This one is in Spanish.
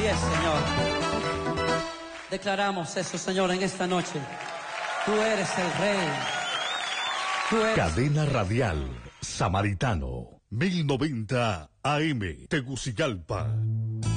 Así es, Señor. Declaramos eso, Señor, en esta noche. Tú eres el Rey. Tú eres... Cadena Radial Samaritano, 1090 AM, Tegucigalpa.